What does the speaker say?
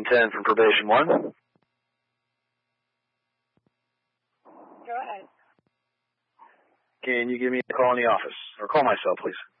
10 from Probation 1. Go ahead. Can you give me a call in the office? Or call my cell, please.